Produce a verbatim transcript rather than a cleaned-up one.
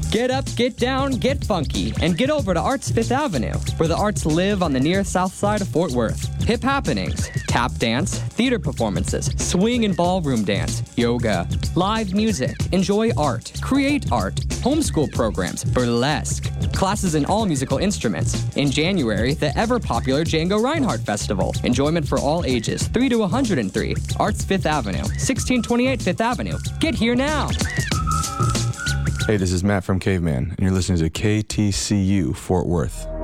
Get up, get down, get funky, and get over to Arts Fifth Avenue, where the arts live on the near south side of Fort Worth. Hip happenings, tap dance, theater performances, swing and ballroom dance, yoga, live music, enjoy art, create art, homeschool programs, burlesque, classes in all musical instruments. In January, the ever-popular Django Reinhardt Festival. Enjoyment for all ages, three to one hundred three. Arts Fifth Avenue, sixteen twenty-eight Fifth Avenue. Get here now. Hey, this is Matt from Caveman, and you're listening to K T C U Fort Worth.